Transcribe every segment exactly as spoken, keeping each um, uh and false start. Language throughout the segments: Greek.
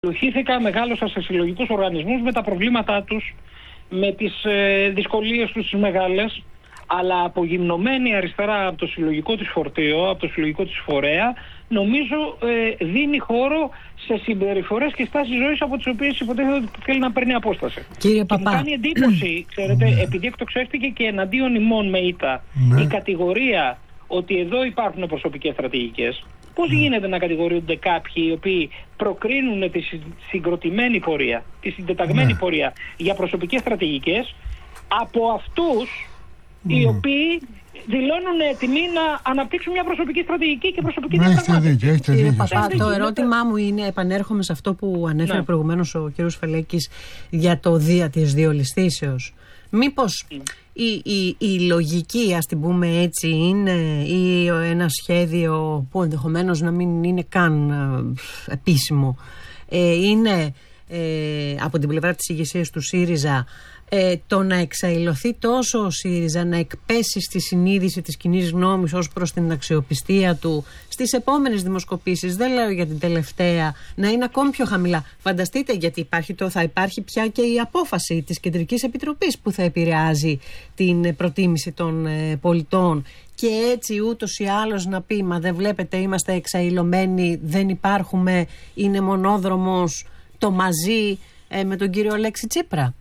Λουχήθηκα, μεγάλωσα σε συλλογικούς οργανισμούς με τα προβλήματά τους, με τις ε, δυσκολίες τους τις μεγάλες, αλλά απογυμνωμένη αριστερά από το συλλογικό της φορτίο, από το συλλογικό της φορέα, νομίζω ε, δίνει χώρο σε συμπεριφορές και στάσεις ζωής από τις οποίες υποτίθεται ότι θέλει να παίρνει απόσταση. Κύριε και Παπά. μου κάνει εντύπωση, ξέρετε, ναι. επειδή εκτοξεύτηκε και εναντίον ημών με ήττα ναι. η κατηγορία ότι εδώ υπάρχουν προσωπικές στρατηγικές. Πώς mm. γίνεται να κατηγορούνται κάποιοι οι οποίοι προκρίνουν τη συγκροτημένη πορεία, τη συντεταγμένη mm. πορεία για προσωπικές στρατηγικές από αυτούς mm. οι οποίοι δηλώνουν έτοιμοι να αναπτύξουν μια προσωπική στρατηγική και προσωπική διαπραγμάτευση. Κύριε Παπά, το ερώτημά μου είναι, επανέρχομαι σε αυτό που ανέφερε ναι. προηγουμένως ο κ. Φελέκης για το δία της διολυστήσεως. Μήπως mm. η, η, η λογική, ας την πούμε έτσι, είναι ή ένα σχέδιο που ενδεχομένως να μην είναι καν ε, επίσημο, ε, είναι ε, από την πλευρά της ηγεσίας του ΣΥΡΙΖΑ ε, το να εξαϊλωθεί τόσο ο ΣΥΡΙΖΑ, να εκπέσει στη συνείδηση της κοινής γνώμης ως προς την αξιοπιστία του στις επόμενες δημοσκοπήσεις, δεν λέω για την τελευταία, να είναι ακόμη πιο χαμηλά. Φανταστείτε, γιατί υπάρχει το, θα υπάρχει πια και η απόφαση της Κεντρικής Επιτροπής που θα επηρεάζει την προτίμηση των ε, πολιτών και έτσι ούτως ή άλλως να πει, μα δεν βλέπετε, είμαστε εξαϊλωμένοι, δεν υπάρχουμε, είναι μονόδρομος το μαζί ε, με τον κύριο Αλέξη Τσίπρα.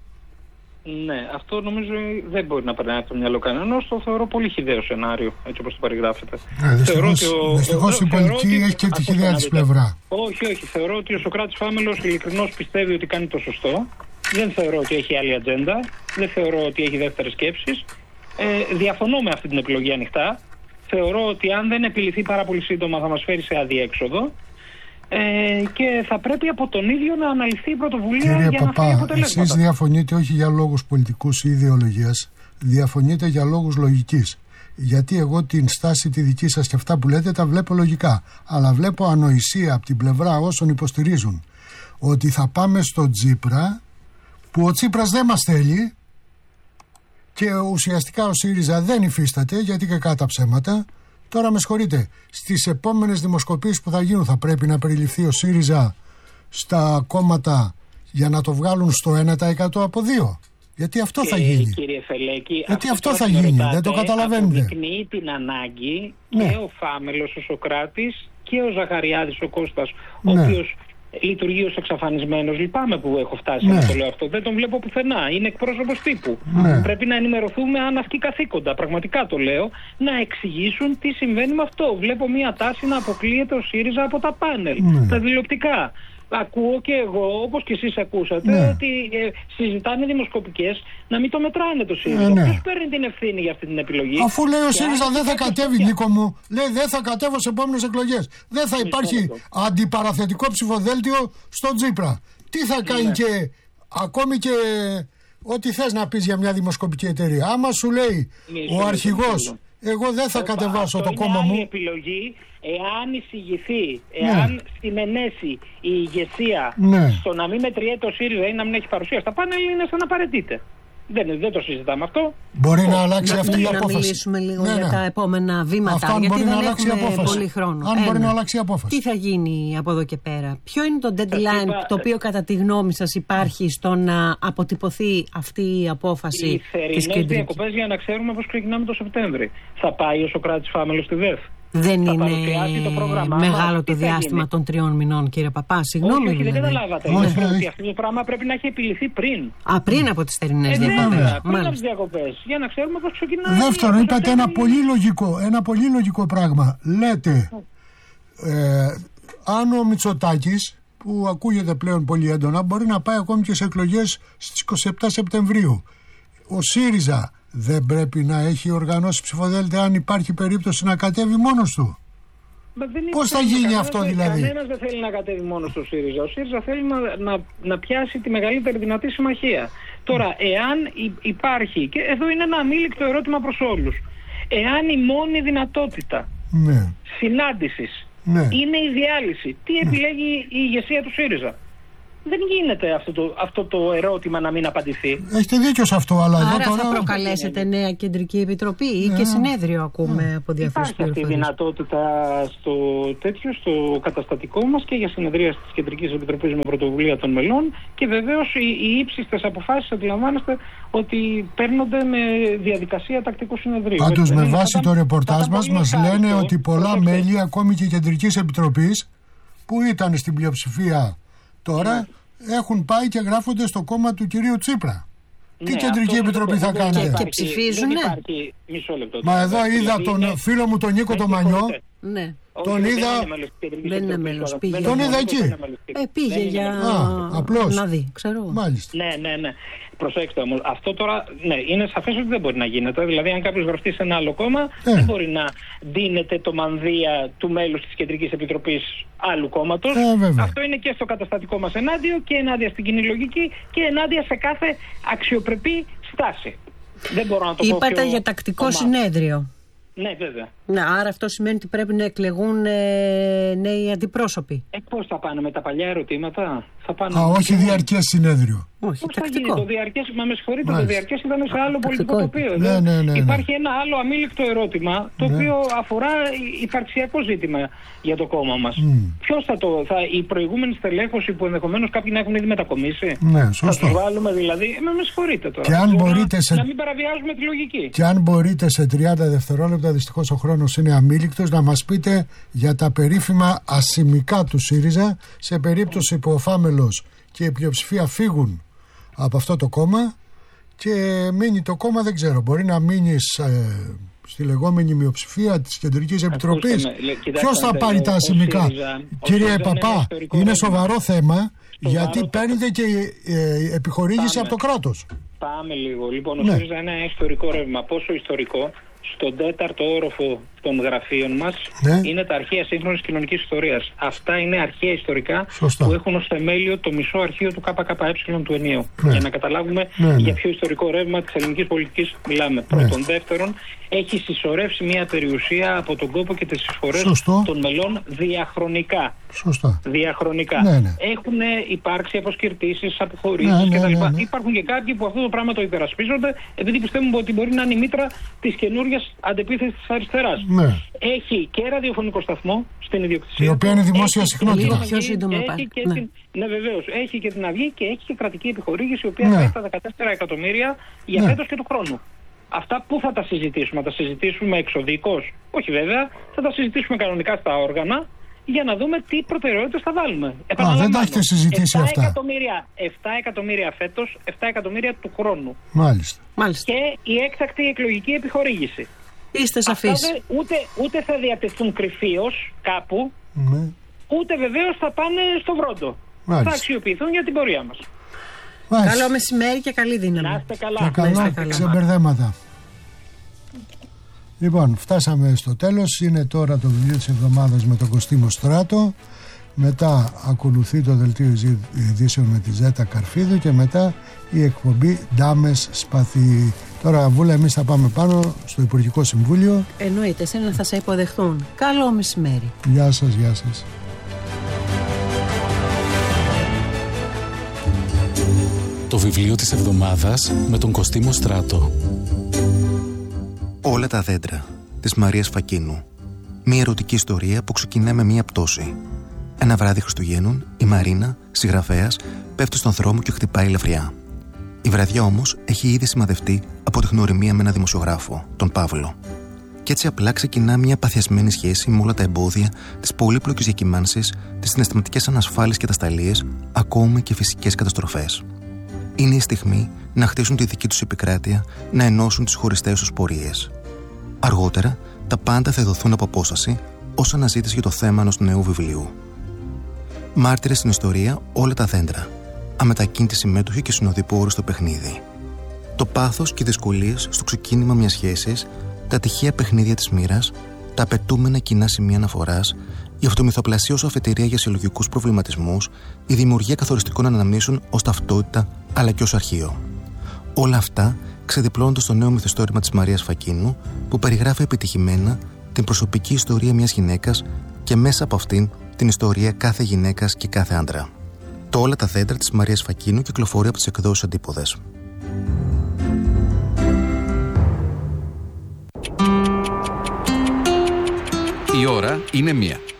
Ναι, αυτό νομίζω δεν μπορεί να περνάει από το μυαλό κανένας. Το θεωρώ πολύ χυδαίο σενάριο, έτσι όπως το περιγράφετε. Ε, δυστυχώς η πολιτική έχει και τη χυδαία της πλευρά. Όχι, όχι. Θεωρώ ότι ο Σωκράτης Φάμελος ειλικρινώς πιστεύει ότι κάνει το σωστό. Δεν θεωρώ ότι έχει άλλη ατζέντα. Δεν θεωρώ ότι έχει δεύτερες σκέψεις. Ε, διαφωνώ με αυτή την επιλογή ανοιχτά. Θεωρώ ότι αν δεν επιληθεί πάρα πολύ σύντομα θα μας φέρει σε αδιέξοδο. Ε, και θα πρέπει από τον ίδιο να αναλυθεί η πρωτοβουλία. Κύριε για Παπά, να φέρει αποτελέσματα. εσείς διαφωνείτε όχι για λόγους πολιτικούς ή ιδεολογίας, διαφωνείτε για λόγους λογικής. Γιατί εγώ την στάση τη δική σας και αυτά που λέτε τα βλέπω λογικά. Αλλά βλέπω ανοησία από την πλευρά όσων υποστηρίζουν ότι θα πάμε στο Τσίπρα, που ο Τσίπρας δεν μας θέλει και ουσιαστικά ο ΣΥΡΙΖΑ δεν υφίσταται, γιατί και κάτα ψέματα. Τώρα με συγχωρείτε, στις επόμενες δημοσκοπήσεις που θα γίνουν θα πρέπει να περιληφθεί ο ΣΥΡΙΖΑ στα κόμματα για να το βγάλουν στο ένα τοις εκατό από δύο. Γιατί αυτό και, θα γίνει. Κύριε Φελέκη, γιατί αυτό, αυτό θα γίνει, ρωτάτε, δεν το καταλαβαίνετε. Αποδεικνύει την ανάγκη ναι. και ο Φάμελος, ο Σωκράτης και ο Ζαχαριάδης, ο Κώστας, ναι. ο οποίος λειτουργεί ως εξαφανισμένος. Λυπάμαι που έχω φτάσει ναι. να το λέω αυτό. Δεν τον βλέπω πουθενά. Είναι εκπρόσωπος τύπου. Ναι. Πρέπει να ενημερωθούμε αν ασκεί καθήκοντα. Πραγματικά το λέω. Να εξηγήσουν τι συμβαίνει με αυτό. Βλέπω μια τάση να αποκλείεται ο ΣΥΡΙΖΑ από τα πάνελ, ναι. τα τηλεοπτικά. Ακούω και εγώ, όπως και εσείς ακούσατε, ναι. ότι ε, συζητάνε δημοσκοπικές να μην το μετράνε το ΣΥΡΙΖΑ. Ε, ναι. Ποιος παίρνει την ευθύνη για αυτή την επιλογή? Αφού λέει ο ΣΥΡΙΖΑ δεν θα κατέβει, Νίκο μου, λέει δεν θα κατέβω σε επόμενες εκλογές. Δεν θα υπάρχει αντιπαραθετικό ψηφοδέλτιο στον Τσίπρα. Τι θα κάνει ναι. και ακόμη και ό,τι θες να πεις για μια δημοσκοπική εταιρεία. Άμα σου λέει Μη, ο αρχηγός, εγώ δεν θα Οπα, κατεβάσω το κόμμα μου. Είναι επιλογή. Εάν εισηγηθεί, εάν ναι. συνενέσει η ηγεσία ναι. στο να μην μετριέται ο ΣΥΡΙΖΑ ή να μην έχει παρουσία στα πάνελ, είναι σαν να παραιτείται. Δεν, δεν το συζητάμε αυτό. Μπορεί oh. να αλλάξει να, αυτή η να απόφαση. Να μιλήσουμε λίγο ναι, ναι. για τα επόμενα βήματα. Αυτά, γιατί μπορεί δεν να αλλάξει έχουμε η απόφαση. πολύ χρόνο. Αν Ένα. μπορεί να αλλάξει η απόφαση. Τι θα γίνει από εδώ και πέρα? Ποιο είναι το deadline είπα, το οποίο κατά τη γνώμη σας υπάρχει στο να αποτυπωθεί αυτή η απόφαση? Οι θερινές διακοπές, για να ξέρουμε πώς ξεκινάμε το Σεπτέμβρη. Θα πάει ο Σωκράτης Φάμελος στη ΔΕΦ? Δεν θα είναι το μεγάλο το διάστημα των τριών μηνών, κύριε Παπά. Συγγνώμη. Όχι, όχι, δεν καταλάβατε. Όχι, αυτό το πράγμα πρέπει να έχει επιληθεί πριν. Α, πριν από τις θερινές ε, διακοπές. Πριν από τις διακοπές. Για να ξέρουμε πώς ξεκινάει. Δεύτερον, είπατε ένα πολύ λογικό, ένα πολύ λογικό πράγμα. Λέτε, ε, αν ο Μητσοτάκης, που ακούγεται πλέον πολύ έντονα, μπορεί να πάει ακόμη και σε εκλογές στις είκοσι επτά Σεπτεμβρίου. Ο ΣΥΡΙΖΑ δεν πρέπει να έχει οργανώσει ψηφοδέλτια αν υπάρχει περίπτωση να κατέβει μόνος του? Πώς θα γίνει κανένας, αυτό δηλαδή? Κανένας δεν θέλει να κατέβει μόνος του ΣΥΡΙΖΑ. Ο ΣΥΡΙΖΑ θέλει να, να, να πιάσει τη μεγαλύτερη δυνατή συμμαχία. Τώρα, εάν υπάρχει, και εδώ είναι ένα αμήλικτο ερώτημα προς όλους, εάν η μόνη δυνατότητα ναι. συνάντησης ναι. είναι η διάλυση, τι ναι. επιλέγει η ηγεσία του ΣΥΡΙΖΑ? δεν γίνεται αυτό το, αυτό το ερώτημα να μην απαντηθεί. Έχετε δίκιο σε αυτό, αλλά άρα εδώ τώρα... θα προκαλέσετε νέα κεντρική επιτροπή ή yeah. και συνέδριο ακούμε yeah. από διάφορες πληροφορίες. Υπάρχει αυτή η δυνατότητα στο, τέτοιο, στο καταστατικό μας και για συνεδρία της Κεντρικής Επιτροπής με πρωτοβουλία των μελών, και βεβαίως οι, οι ύψιστες αποφάσεις, αντιλαμβάνεστε ότι παίρνονται με διαδικασία τακτικού συνεδρίου. Πάντως με βάση το ρεπορτάζ μας μας λένε ότι πολλά μέλη, ακόμη και Κεντρικής Επιτροπής, που ήταν στην πλειοψηφία τώρα, ναι. έχουν πάει και γράφονται στο κόμμα του κυρίου Τσίπρα. Ναι, τι Κεντρική Επιτροπή θα κάνετε? Και ψηφίζουν, ναι. Μισό λεπτό. Μα εδώ είδα τον είναι... φίλο μου τον Νίκο τον Μανιό. Ναι. Τον είδα. Δεν είναι μέλος. Πήγε. Τον είδα εκεί. Ε, πήγε για Α, απλώς. να δει, ξέρω. Μάλιστα. Ναι, ναι, ναι. Προσέξτε όμως, αυτό τώρα, ναι, είναι σαφές ότι δεν μπορεί να γίνεται. Δηλαδή, αν κάποιος γραφτεί σε ένα άλλο κόμμα, ε. δεν μπορεί να δίνεται το μανδύα του μέλους της Κεντρικής Επιτροπής άλλου κόμματος. Ε, αυτό είναι και στο καταστατικό μας ενάντια και ενάντια στην κοινή λογική και ενάντια σε κάθε αξιοπρεπή στάση. Δεν μπορώ να το Είπατε πω πιο για τακτικό ομάδο. συνέδριο. Ναι, βέβαια. Ναι, άρα αυτό σημαίνει ότι πρέπει να εκλεγούν ε, νέοι αντιπρόσωποι. Ε, πώς θα πάνε με τα παλιά ερωτήματα? Θα πάνε Α, όχι διαρκές συνέδριο. Όχι, πώς τακτικό. θα γίνει το διαρκές? Μα με συγχωρείτε, Μάλιστα. το διαρκές ήταν σε άλλο τακτικό. πολιτικό τοπίο. Ναι, ναι, ναι, ναι. Υπάρχει ένα άλλο αμήλικτο ερώτημα, το ναι. οποίο αφορά υπαρξιακό ζήτημα για το κόμμα μας. Mm. Ποιος θα το, θα, η προηγούμενη στελέχωση που ενδεχομένως κάποιοι να έχουν ήδη μετακομίσει? Ναι, σωστό. Θα τους βάλουμε δηλαδή? Ε, με συγχωρείτε τώρα. Και αν μπορείτε να, σε... να μην παραβιάζουμε τη λογική. Και αν μπορείτε σε τριάντα δευτερόλεπτα, δυστυχώς ο χρόνος είναι αμήλικτος, να μας πείτε για τα περίφημα ασημικά του ΣΥΡΙΖΑ, σε περίπτωση που ο Φάμελος και η πλειοψηφία φύγουν από αυτό το κόμμα και μείνει το κόμμα, δεν ξέρω, μπορεί να μείνει ε, στη λεγόμενη μειοψηφία της Κεντρικής Επιτροπής. Ποιος θα πάρει τα ασημικά? Κύριε Παπά, είναι, είναι σοβαρό θέμα, σοβαρό γιατί θα... παίρνετε και ε, επιχορήγηση Πάμε. από το κράτος. Πάμε λίγο. Λοιπόν, ο ναι. ΣΥΡΙΖΑ είναι ένα ιστορικό ρεύμα. Πόσο ιστορικό? Στον τέταρτο όροφο των γραφείων μας ναι. είναι τα αρχαία σύγχρονης κοινωνικής ιστορίας. Αυτά είναι αρχαία ιστορικά Σωστά. που έχουν ως θεμέλιο το μισό αρχείο του ΚΚΕ του ενίου. Ναι. Για να καταλάβουμε ναι, ναι. για ποιο ιστορικό ρεύμα της ελληνικής πολιτικής μιλάμε. Ναι. Πρώτον. Δεύτερον, έχει συσσωρεύσει μια περιουσία από τον κόπο και τις εισφορές Σωστό. των μελών διαχρονικά. Σωστά. Διαχρονικά. Ναι, ναι. Έχουν υπάρξει αποσκυρτήσεις, αποχωρήσεις ναι, κτλ. Ναι, ναι, ναι. Υπάρχουν και κάποιοι που αυτό το πράγμα το υπερασπίζονται επειδή πιστεύουν ότι μπορεί να είναι η μήτρα της καινούργιας αντεπίθεσης της αριστεράς. Ναι. Έχει και ραδιοφωνικό σταθμό στην ιδιοκτησία. Η οποία είναι δημόσια συχνότητα. Πιο σύντομα έχει και ναι. την, ναι, βεβαίως. Έχει και την Αυγή και έχει και κρατική επιχορήγηση, η οποία ναι. θα έχει τα δεκατέσσερα εκατομμύρια για ναι. φέτος και του χρόνου. Αυτά πού θα τα συζητήσουμε? Θα τα συζητήσουμε εξοδικώς? Όχι βέβαια. Θα τα συζητήσουμε κανονικά στα όργανα για να δούμε τι προτεραιότητες θα βάλουμε. Α, δεν τα έχετε συζητήσει αυτά. επτά εκατομμύρια φέτος, επτά εκατομμύρια του χρόνου. Μάλιστα. Μάλιστα. Και η έκτακτη εκλογική επιχορήγηση. Είστε σαφείς. Ούτε, ούτε θα διατεθούν κρυφίως κάπου, ναι. ούτε βεβαίως θα πάνε στο βρόντο. Μάλιστα. Θα αξιοποιηθούν για την πορεία μας. Μάλιστα. Καλό μεσημέρι και καλή δύναμη. Να είστε καλά. Και καλά, καλά. Ξεμπερδέματα. Λοιπόν, φτάσαμε στο τέλος. Είναι τώρα το βιβλίο της εβδομάδας με τον Κωστή Στράτο. Μετά ακολουθεί το δελτίο ειδήσεων με τη Ζέτα Καρφίδου και μετά η εκπομπή Ντάμες Σπαθί. Τώρα, Βούλα, εμείς θα πάμε πάνω στο Υπουργικό Συμβούλιο. Εννοείται, εσένα θα σε υποδεχθούν. Καλό μεσημέρι. Γεια σας, γεια σας. Το βιβλίο της εβδομάδας με τον Κωστή Στράτο. Όλα τα δέντρα της Μαρίας Φακίνου. Μια ερωτική ιστορία που ξεκινάει με μια πτώση. Ένα βράδυ Χριστουγέννων, η Μαρίνα, συγγραφέας, πέφτει στον δρόμο και χτυπάει ελαφριά. Η βραδιά όμως έχει ήδη σημαδευτεί από τη γνωριμία με έναν δημοσιογράφο, τον Παύλο. Κι έτσι απλά ξεκινά μια παθιασμένη σχέση με όλα τα εμπόδια, τις πολύπλοκες διακυμάνσεις, τις συναισθηματικές ανασφάλειες και ατασταλίες, ακόμα και φυσικές καταστροφές. Είναι η στιγμή να χτίσουν τη δική τους επικράτεια, να ενώσουν τις χωριστές τους πορείες. Αργότερα, τα πάντα θα δοθούν από απόσταση ως αναζήτηση για το θέμα ενός νέου βιβλίου. Μάρτυρες στην ιστορία όλα τα δέντρα, αμετακίνητοι συμμέτοχοι και συνοδοιπόροι στο παιχνίδι. Το πάθος και οι δυσκολίες στο ξεκίνημα μιας σχέσης, τα τυχαία παιχνίδια της μοίρας, τα απαιτούμενα κοινά σημεία αναφοράς, η αυτομυθοπλασία ως αφετηρία για συλλογικούς προβληματισμούς, η δημιουργία καθοριστικών αναμνήσεων ως ταυτότητα αλλά και ως αρχείο. Όλα αυτά ξεδιπλώνονται στο νέο μυθιστόρημα της Μαρίας Φακίνου, που περιγράφει επιτυχημένα την προσωπική ιστορία μιας γυναίκας και μέσα από αυτήν την ιστορία κάθε γυναίκας και κάθε άντρα. Το «Όλα τα δέντρα» της Μαρίας Φακίνου κυκλοφορεί από τις εκδόσεις Αντίποδες. Η ώρα είναι μία.